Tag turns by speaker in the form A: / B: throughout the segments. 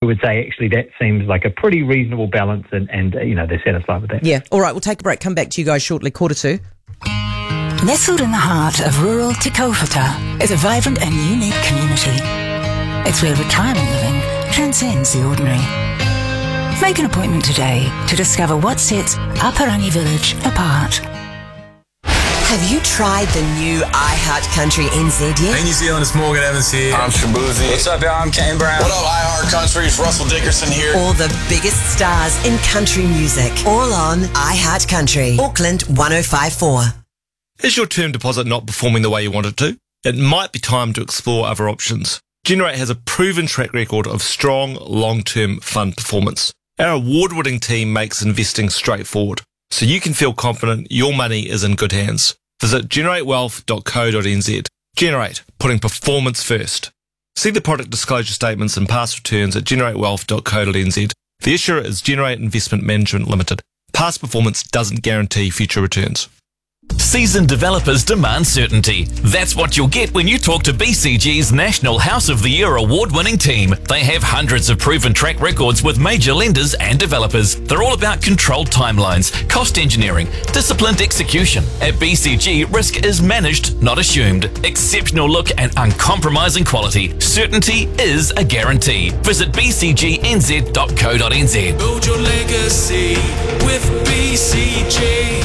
A: would say actually that seems like a pretty reasonable balance, and they're satisfied with that.
B: Yeah. All right, we'll take a break. Come back to you guys shortly, 1:45.
C: Nestled in the heart of rural Te Kaupata is a vibrant and unique community. It's where retirement living transcends the ordinary. Make an appointment today to discover what sets Aparangi Village apart.
D: Have you tried the new iHeart Country NZ yet?
E: Hey New Zealand, it's Morgan Evans here.
F: I'm Shabuzi.
E: What's up, y'all? I'm Kane Brown.
F: What up, iHeart Country? It's Russell Dickerson here.
D: All the biggest stars in country music, all on iHeart Country. Auckland 1054.
G: Is your term deposit not performing the way you want it to? It might be time to explore other options. Generate has a proven track record of strong, long-term fund performance. Our award-winning team makes investing straightforward, so you can feel confident your money is in good hands. Visit generatewealth.co.nz. Generate, putting performance first. See the product disclosure statements and past returns at generatewealth.co.nz. The issuer is Generate Investment Management Limited. Past performance doesn't guarantee future returns.
H: Seasoned developers demand certainty. That's what you'll get when you talk to BCG's National House of the Year award-winning team. They have hundreds of proven track records with major lenders and developers. They're all about controlled timelines, cost engineering, disciplined execution. At BCG, risk is managed, not assumed. Exceptional look and uncompromising quality. Certainty is a guarantee. Visit bcgnz.co.nz.
I: Build your legacy with BCG.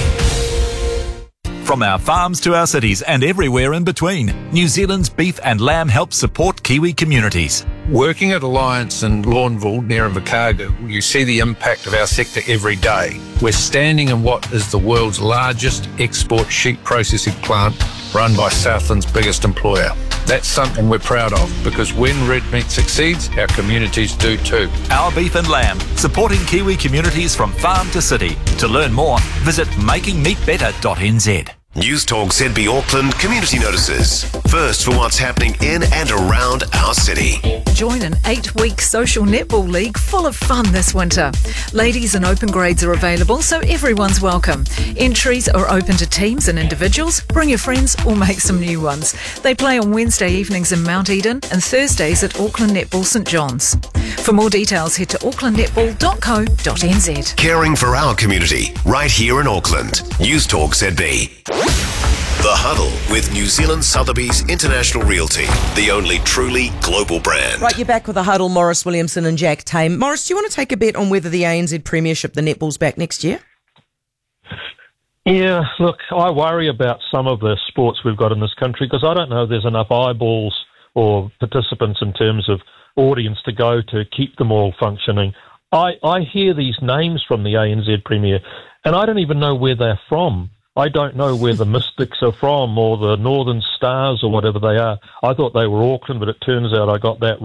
J: From our farms to our cities and everywhere in between, New Zealand's beef and lamb helps support Kiwi communities.
K: Working at Alliance in Lawnville near Invercargill, you see the impact of our sector every day. We're standing in what is the world's largest export sheep processing plant run by Southland's biggest employer. That's something we're proud of, because when red meat succeeds, our communities do too.
J: Our beef and lamb, supporting Kiwi communities from farm to city. To learn more, visit makingmeatbetter.nz.
L: News Talk ZB Auckland Community Notices. First for what's happening in and around our city.
M: Join an 8-week social netball league full of fun this winter. Ladies and open grades are available, so everyone's welcome. Entries are open to teams and individuals. Bring your friends or make some new ones. They play on Wednesday evenings in Mount Eden and Thursdays at Auckland Netball St John's. For more details, head to aucklandnetball.co.nz.
L: Caring for our community, right here in Auckland. News Talk ZB. The Huddle with New Zealand Sotheby's International Realty, the only truly global brand.
B: Right, you're back with The Huddle, Morris Williamson and Jack Tame. Morris, do you want to take a bet on whether the ANZ Premiership, the netball's back next year?
N: Yeah, look, I worry about some of the sports we've got in this country because I don't know if there's enough eyeballs or participants in terms of audience to go to keep them all functioning. I hear these names from the ANZ Premier and I don't even know where they're from. I don't know where the Mystics are from or the Northern Stars or whatever they are. I thought they were Auckland, but it turns out I got that